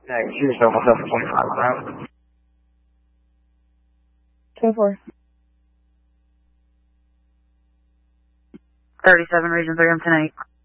Here's almost up 25 on route. 24. 37, Region 3, I'm 10-8.